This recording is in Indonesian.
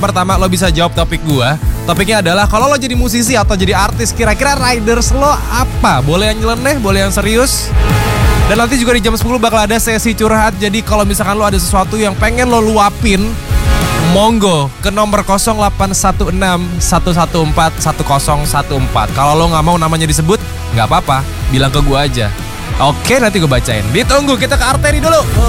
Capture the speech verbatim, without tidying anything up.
Pertama lo bisa jawab topik gua. Topiknya adalah kalau lo jadi musisi atau jadi artis, kira-kira riders lo apa? Boleh yang nyeleneh, boleh yang serius. Dan nanti juga di jam sepuluh bakal ada sesi curhat. Jadi kalau misalkan lo ada sesuatu yang pengen lo luapin, monggo ke nomor nol delapan satu enam satu satu empat satu nol satu empat. Kalau lo gak mau namanya disebut, gak apa-apa, bilang ke gua aja. Oke, nanti gue bacain. Ditunggu, kita ke arteri dulu.